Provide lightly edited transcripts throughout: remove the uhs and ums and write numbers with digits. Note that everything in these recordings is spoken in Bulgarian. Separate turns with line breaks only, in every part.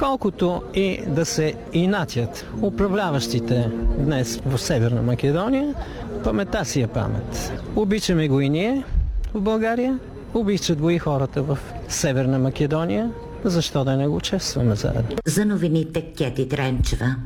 колкото и да се инатят управляващите днес в Северна Македония, паметта си е памет. Обичаме го и ние в България, обичат го и хората в Северна Македония. Защо да не го честваме заедно?
За новините Кети Тренчева.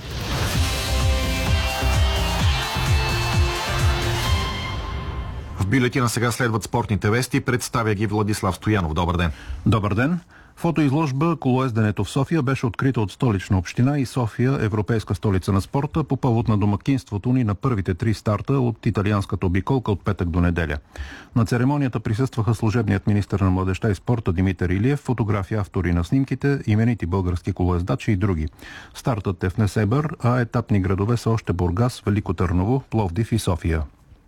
В бюлетина сега следват спортните вести. Представя ги Владислав Стоянов. Добър ден.
Добър ден. Фотоизложба "Колоезденето в София" беше открита от Столична община и София, европейска столица на спорта, по повод на домакинството ни на първите 3 старта от италианската обиколка от петък до неделя. На церемонията присъстваха служебният министър на младежта и спорта Димитър Илиев, фотографи, автори на снимките, именити български колоездачи и други. Стартът е в Несебър, а етапни градове са още Бургас, Велико Търново, Пловдив и София.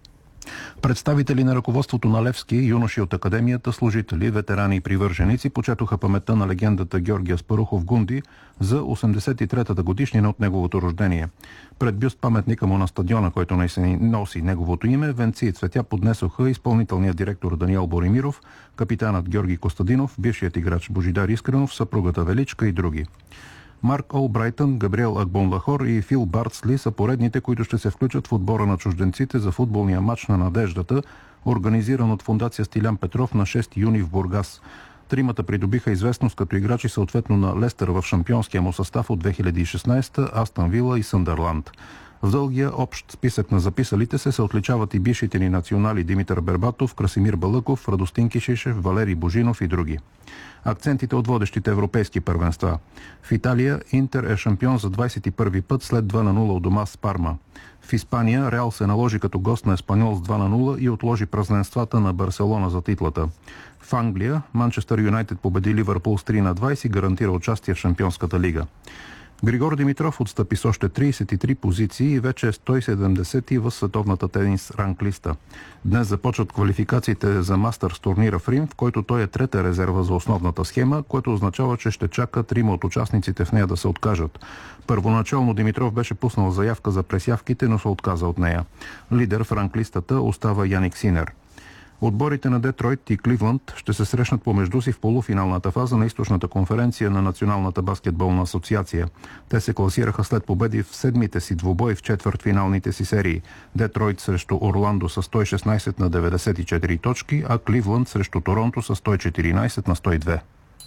Представители на ръководството на Левски, юноши от академията, служители, ветерани и привърженици почетоха паметта на легендата Георги Аспарухов Гунди за 83-та годишнина от неговото рождение. Пред бюст паметника му на стадиона, който носи неговото име, венци и цветя поднесоха изпълнителният директор Даниел Боримиров, капитанът Георги Костадинов, бившият играч Божидар Искренов, съпругата Величка и други. Марк Олбрайтън, Габриел Акбонлахор и Фил Бартсли са поредните, които ще се включат в отбора на чужденците за футболния матч на надеждата, организиран от фондация Стилян Петров на 6 юни в Бургас. Тримата придобиха известност като играчи съответно на Лестър в шампионския му състав от 2016, Астън Вила и Съндърланд. В дългия общ списък на записалите се отличават и бившите ни национали Димитър Бербатов, Красимир Балъков, Радостин Кишишев, Валери Божинов и други. Акцентите от водещите европейски първенства. В Италия Интер е шампион за 21 път след 2-0 у дома с Парма. В Испания Реал се наложи като гост на Еспаньол с 2-0 и отложи празненствата на Барселона за титлата. В Англия Манчестър Юнайтед победи Ливърпул с 3-20 и гарантира участие в Шампионската лига. Григор Димитров отстъпи с още 33 позиции и вече е 170 в световната тенис ранглиста. Днес започват квалификациите за Мастърс турнира в Рим, в който той е трета резерва за основната схема, което означава, че ще чака 3 от участниците в нея да се откажат. Първоначално Димитров беше пуснал заявка за пресявките, но се отказа от нея. Лидер в ранглистата остава Яник Синер. Отборите на Детройт и Кливланд ще се срещнат помежду си в полуфиналната фаза на източната конференция на Националната баскетболна асоциация. Те се класираха след победи в седмите си двубой в четвъртфиналните си серии. Детройт срещу Орландо с 116 на 94 точки, а Кливланд срещу Торонто с 114 на 102.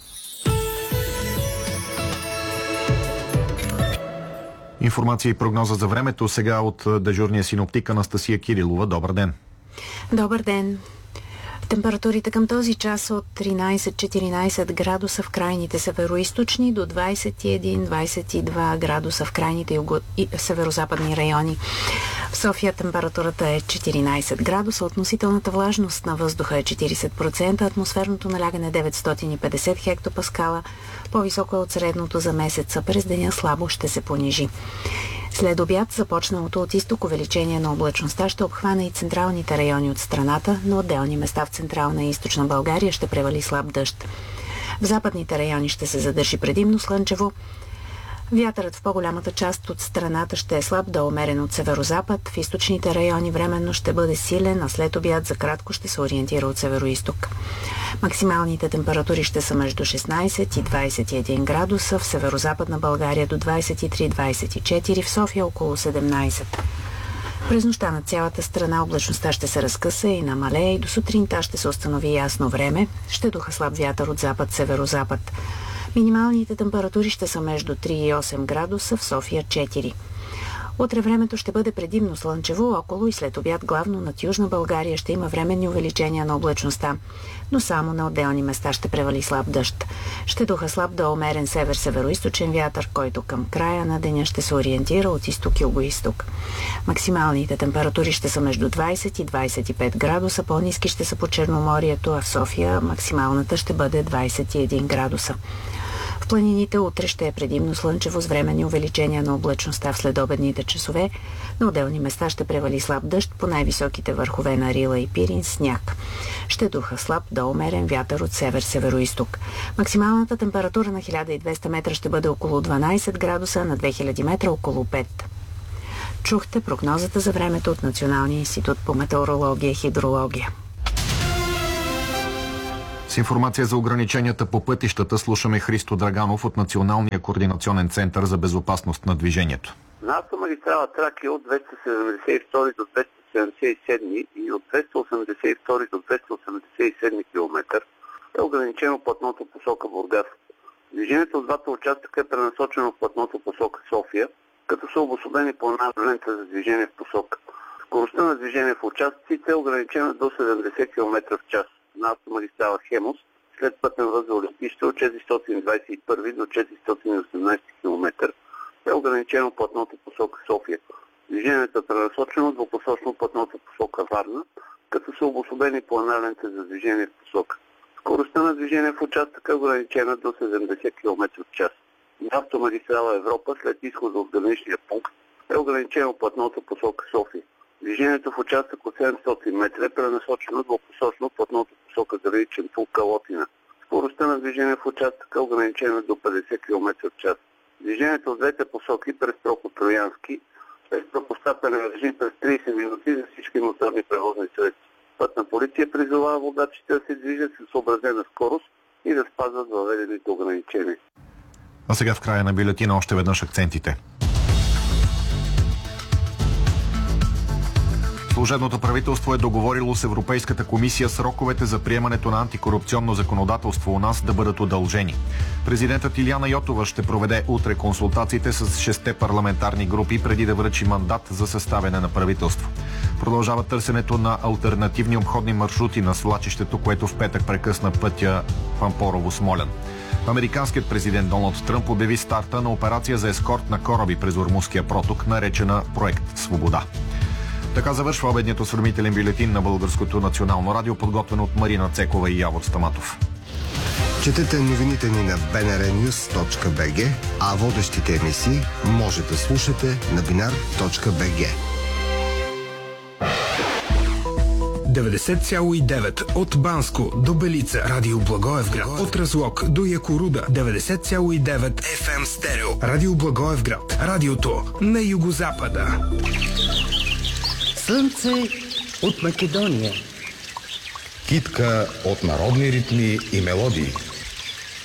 Информация и прогноза за времето сега от дежурния синоптик Анастасия Кирилова. Добър ден!
Добър ден! Температурите към този час от 13-14 градуса в крайните североизточни до 21-22 градуса в крайните северозападни райони. В София температурата е 14 градуса, относителната влажност на въздуха е 40%, атмосферното налягане 950 хектопаскала, по-високо е от средното за месеца, през деня слабо ще се понижи. След обяд започналото от изток увеличение на облачността ще обхване и централните райони от страната, но отделни места в централна и източна България ще превали слаб дъжд. В западните райони ще се задържи предимно слънчево. Вятърът в по-голямата част от страната ще е слаб до умерен от северозапад. В източните райони временно ще бъде силен, а след обяд за кратко ще се ориентира от североизток. Максималните температури ще са между 16 и 21 градуса, в северозападна България до 23-24, в София около 17. През нощта над цялата страна облачността ще се разкъса и намалее и до сутринта ще се установи ясно време. Ще духа слаб вятър от запад-северозапад. Минималните температури ще са между 3 и 8 градуса, в София 4. Утре времето ще бъде предимно слънчево, около и след обяд главно над Южна България ще има временни увеличения на облачността, но само на отделни места ще превали слаб дъжд. Ще духа слаб до умерен север-североизточен вятър, който към края на деня ще се ориентира от изток и югоизток. Максималните температури ще са между 20 и 25 градуса, по-ниски ще са по Черноморието, а в София максималната ще бъде 21 градуса. В планините утре ще е предимно слънчево с временни увеличения на облачността в следобедните часове. На отделни места ще превали слаб дъжд, по най-високите върхове на Рила и Пирин сняг. Ще духа слаб до умерен вятър от север-североизток. Максималната температура на 1200 метра ще бъде около 12 градуса, на 2000 метра около 5. Чухте прогнозата за времето от Националния институт по метеорология и хидрология.
С информация за ограниченията по пътищата слушаме Христо Драганов от Националния координационен център за безопасност на движението.
На автомагистрала Тракия от 272 до 277 и от 282 до 287 км е ограничено платното посока Бургас. Движението от двата участъка е пренасочено в платното посока София, като са обособени по една лента за движение в посока. Скоростта на движение в участъците е ограничена до 70 км в час. На автомагистрала Хемус след пътен възел летище от 421 до 418 км е ограничено платното посока София. Движението е пренасочено двупосочно платното посока Варна, като са обособени по една лента за движение в посока. Скоростта на движение в участъка е ограничена до 70 км в час. На автомагистрала Европа след изхода от граничния пункт е ограничено платното посока София. Движението в участък от 700 метра е пренасочено двупосочно платното посока граничен пункт Калотина. Скоростта на движение в участъка е ограничена до 50 км в час. Движението от двете посоки през Прокop Троянски е с пропускателен режим през 30 минути за всички моторни превозни средства. Пътна полиция призовава водачите да се движат с съобразена скорост и да спазват въведените ограничения.
А сега в края на бюлетина още веднъж акцентите. Служебното правителство е договорило с Европейската комисия сроковете за приемането на антикорупционно законодателство у нас да бъдат удължени. Президентът Илияна Йотова ще проведе утре консултациите с 6 парламентарни групи преди да връчи мандат за съставяне на правителство. Продължава търсенето на алтернативни обходни маршрути на свлачището, което в петък прекъсна пътя Пампорово-Смолян. Американският президент Доналд Тръмп обяви старта на операция за ескорт на кораби през Ормузския проток, наречена Проект Свобода. Така завършва обедният осведомителен бюлетин на Българското национално радио, подготвен от Марина Цекова и Явор Стаматов.
Четете новините ни на bnrnews.bg, а водещите емисии може да слушате на binar.bg.
90,9 от Банско до Белица, Радио Благоевград, от Разлог до Якоруда, 90,9 FM стерео, Радио Благоевград, радиото на югозапада.
Слънце от Македония.
Китка от народни ритми и мелодии.